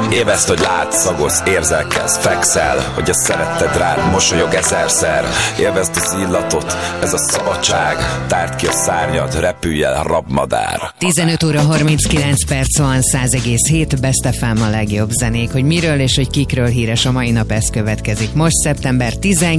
Évezd, hogy látsz, szagosz, érzelkezz, fekszel, hogy a szeretted rád mosolyog ezerszer. Élvezd az illatot, ez a szabadság. Tárd ki a szárnyad, repülj el, rabmadár. 15 óra 39 perc van, 100,7 Best FM a legjobb zenék. Hogy miről és hogy kikről híres a mai nap, ez következik. Most szeptember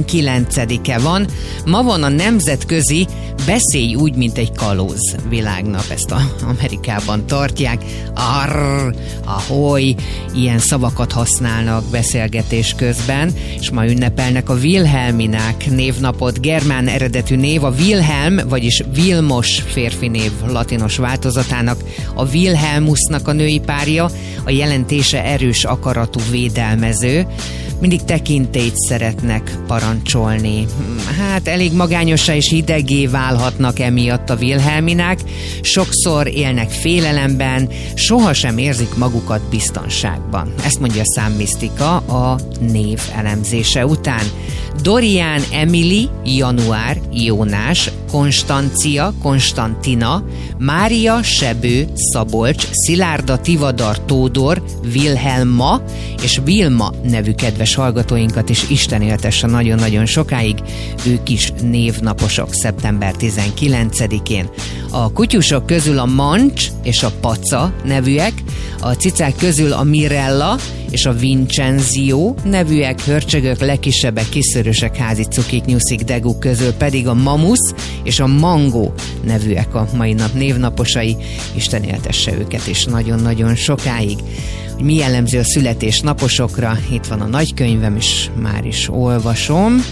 19-e van. Ma van a nemzetközi Beszélj úgy, mint egy kalóz világnap. Ezt Amerikában tartják. Arr, ahoy, ilyen szavakat használnak beszélgetés közben, és ma ünnepelnek a Wilhelminák névnapot. Germán eredetű név a Wilhelm, vagyis Vilmos férfi név latinos változatának, a Wilhelmusnak a női párja, a jelentése erős akaratú védelmező. Mindig tekintélyt szeretnek parancsolni. Hát elég magányossá és hidegé válhatnak emiatt a Wilhelminák. Sokszor élnek félelemben, sohasem érzik magukat biztonságban. Ezt mondja a számmisztika a név elemzése után. Dorian, Emily, Január, Jónás, Konstancia, Konstantina, Mária, Sebő, Szabolcs, Szilárda, Tivadar, Tódor, Vilhelma és Vilma nevű kedves hallgatóinkat is Isten éltesse nagyon-nagyon sokáig. Ők is névnaposok szeptember 19-én. A kutyusok közül a Mancs és a Paca nevűek, a cicák közül a Mirella és a Vincenzio nevűek, hörcsögök, legkisebbek, kiszörösek, házi cukik, nyuszik, deguk közül pedig a Mamusz és a Mango nevűek a mai nap névnaposai. Isten éltesse őket is nagyon-nagyon sokáig. Mi jellemző a születésnaposokra? Itt van a nagykönyvem, és már is olvasom,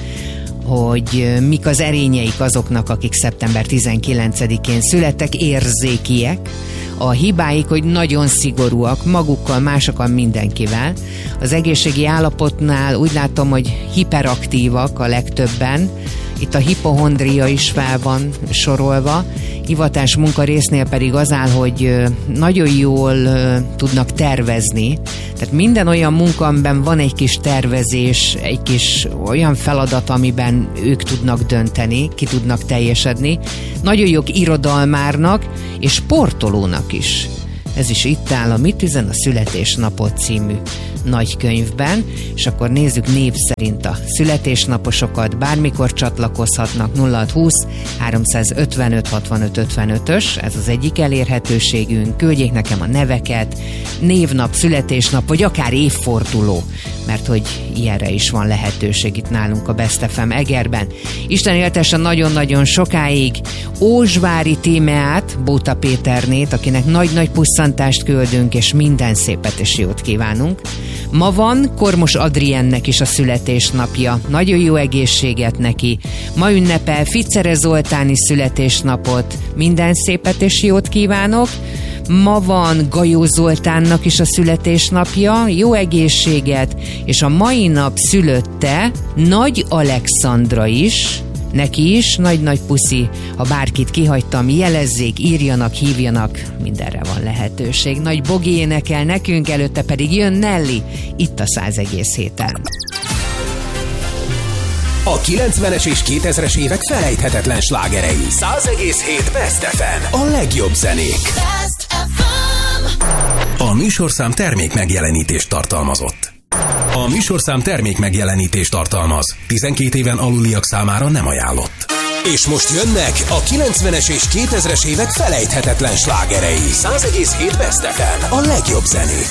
hogy mik az erényeik azoknak, akik szeptember 19-én születtek. Érzékiek. A hibáik, hogy nagyon szigorúak magukkal, másokkal, mindenkivel. Az egészségi állapotnál úgy látom, hogy hiperaktívak a legtöbben. Itt a hipohondria is fel van sorolva. Hivatás munkarésznél pedig az áll, hogy nagyon jól tudnak tervezni. Tehát minden olyan munka, amiben van egy kis tervezés, egy kis olyan feladat, amiben ők tudnak dönteni, ki tudnak teljesedni. Nagyon jók irodalmárnak és sportolónak is. Ez is itt áll a Mit üzen a születésnapot című nagykönyvben, és akkor nézzük név szerint a születésnaposokat. Bármikor csatlakozhatnak. 0620 355 65 55-ös, ez az egyik elérhetőségünk. Küldjék nekem a neveket, névnap, születésnap, vagy akár évforduló, mert hogy ilyenre is van lehetőség itt nálunk a Best FM Egerben. Isten éltesse nagyon-nagyon sokáig Ózsvári Tímeát, Bóta Péternét, akinek nagy-nagy pusszantást küldünk, és minden szépet és jót kívánunk. Ma van Kormos Adriennek is a születésnapja. Nagyon jó egészséget neki. Ma ünnepel Ficere Zoltáni születésnapot. Minden szépet és jót kívánok. Ma van Gajó Zoltánnak is a születésnapja, jó egészséget, és a mai nap szülötte Nagy Alexandra is, neki is nagy-nagy puszi, ha bárkit kihagytam, jelezzék, írjanak, hívjanak, mindenre van lehetőség. Nagy Bogi énekel nekünk, előtte pedig jön Nelly, itt a 100,7-en. A 90-es és 2000-es évek felejthetetlen slágerei. 100,7 Best FM. A legjobb zenék. Best FM. A műsorszám termék megjelenítést tartalmazott. A műsorszám termék megjelenítést tartalmaz. 12 éven aluliak számára nem ajánlott. És most jönnek a 90-es és 2000-es évek felejthetetlen slágerei. 100,7 Best FM. A legjobb zenék.